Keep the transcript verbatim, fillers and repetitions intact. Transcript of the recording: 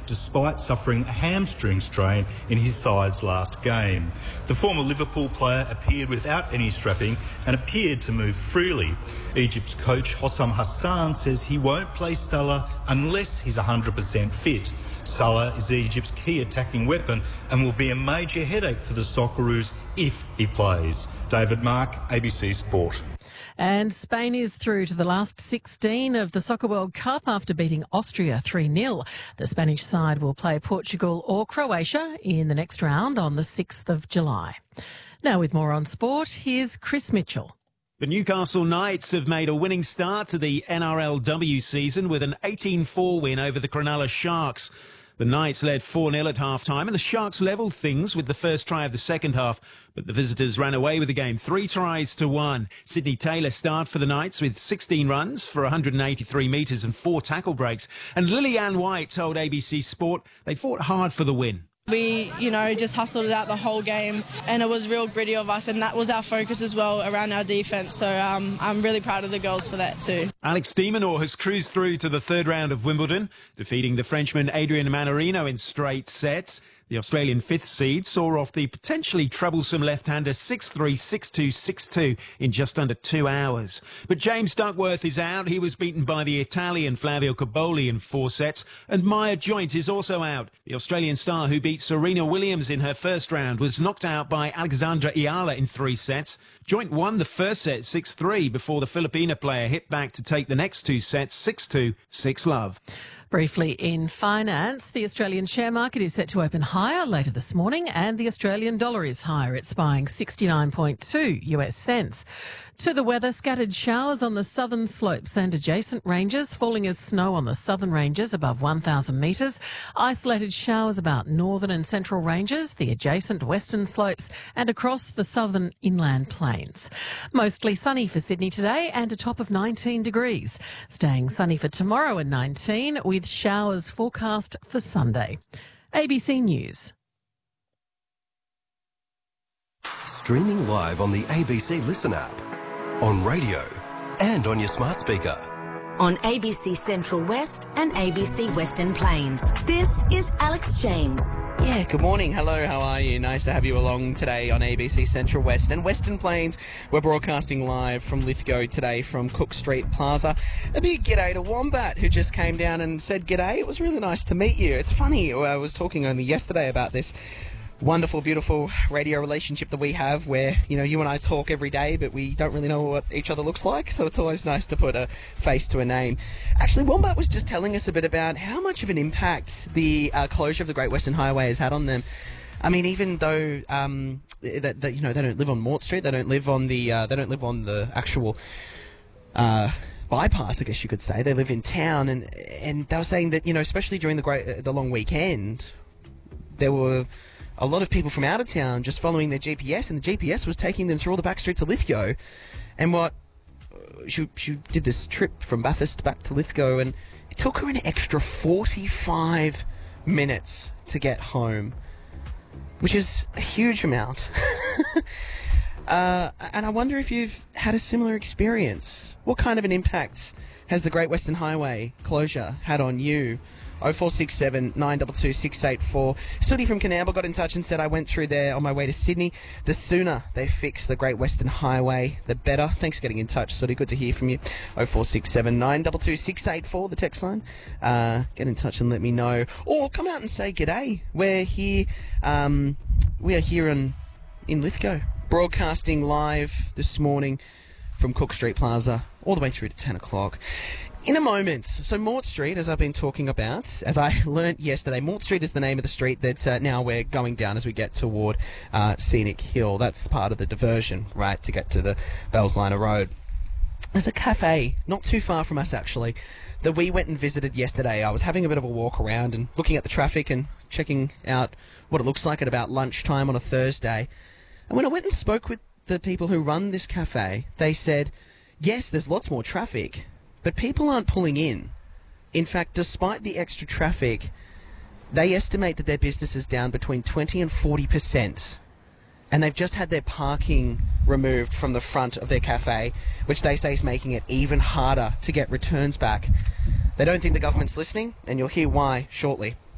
despite suffering a hamstring strain in his side's last game. The former Liverpool player appeared without any strapping and appeared to move freely. Egypt's coach Hossam Hassan says he won't play Salah unless he's one hundred percent fit. Salah is Egypt's key attacking weapon and will be a major headache for the Socceroos if he plays. David Mark, A B C Sport. And Spain is through to the last sixteen of the Soccer World Cup after beating Austria three nil. The Spanish side will play Portugal or Croatia in the next round on the sixth of July. Now with more on sport, here's Chris Mitchell. The Newcastle Knights have made a winning start to the N R L W season with an eighteen four win over the Cronulla Sharks. The Knights led four nil at half-time and the Sharks levelled things with the first try of the second half, but the visitors ran away with the game three tries to one. Sydney Taylor started for the Knights with sixteen runs for one hundred eighty-three metres and four tackle breaks, and Lillian White told A B C Sport they fought hard for the win. We, you know, just hustled it out the whole game and it was real gritty of us, and that was our focus as well around our defence. So um, I'm really proud of the girls for that too. Alex de Minaur has cruised through to the third round of Wimbledon, defeating the Frenchman Adrian Manarino in straight sets. The Australian fifth seed saw off the potentially troublesome left-hander six three, six two, six two in just under two hours. But James Duckworth is out. He was beaten by the Italian Flavio Cobolli in four sets. And Maya Joint is also out. The Australian star who beat Serena Williams in her first round was knocked out by Alexandra Iala in three sets. Joint won the first set six three before the Filipina player hit back to take the next two sets six two, six love. Briefly in finance, the Australian share market is set to open higher later this morning and the Australian dollar is higher. It's buying sixty-nine point two US cents. To the weather, scattered showers on the southern slopes and adjacent ranges, falling as snow on the southern ranges above one thousand metres. Isolated showers about northern and central ranges, the adjacent western slopes and across the southern inland plains. Mostly sunny for Sydney today and a top of nineteen degrees. Staying sunny for tomorrow and nineteen with showers forecast for Sunday. A B C News. Streaming live on the A B C Listen app, on radio and on your smart speaker. On A B C Central West and A B C Western Plains. This is Alex James. Yeah, good morning. Hello, how are you? Nice to have you along today on A B C Central West and Western Plains. We're broadcasting live from Lithgow today from Cook Street Plaza. A big g'day to Wombat, who just came down and said g'day. It was really nice to meet you. It's funny, I was talking only yesterday about this wonderful, beautiful radio relationship that we have where, you know, you and I talk every day, but we don't really know what each other looks like, so it's always nice to put a face to a name. Actually, Wombat was just telling us a bit about how much of an impact the uh, closure of the Great Western Highway has had on them. I mean, even though um, that, that you know they don't live on Mort Street, they don't live on the uh, they don't live on the actual uh, bypass, I guess you could say. They live in town, and and they were saying that, you know, especially during the great the long weekend, there were a lot of people from out of town just following their G P S, and the G P S was taking them through all the back streets of Lithgow. And what she, she did this trip from Bathurst back to Lithgow, and it took her an extra forty-five minutes to get home, which is a huge amount. uh, and I wonder if you've had a similar experience. What kind of an impact has the Great Western Highway closure had on you? oh four six seven, nine two two, six eight four. Sooty from Coonamble got in touch and said, I went through there on my way to Sydney. The sooner they fix the Great Western Highway, the better. Thanks for getting in touch, Sooty. Good to hear from you. oh four six seven, nine two two, six eight four, the text line. Uh, get in touch and let me know. Or come out and say g'day. We're here, um, we are here in, in Lithgow, broadcasting live this morning from Cook Street Plaza all the way through to ten o'clock. In a moment, so Mort Street, as I've been talking about, as I learnt yesterday, Mort Street is the name of the street that uh, now we're going down as we get toward uh, Scenic Hill. That's part of the diversion, right, to get to the Belsliner Road. There's a cafe not too far from us, actually, that we went and visited yesterday. I was having a bit of a walk around and looking at the traffic and checking out what it looks like at about lunchtime on a Thursday. And when I went and spoke with the people who run this cafe, they said, yes, there's lots more traffic, but people aren't pulling in. In fact, despite the extra traffic, they estimate that their business is down between twenty and forty percent. And they've just had their parking removed from the front of their cafe, which they say is making it even harder to get returns back. They don't think the government's listening, and you'll hear why shortly.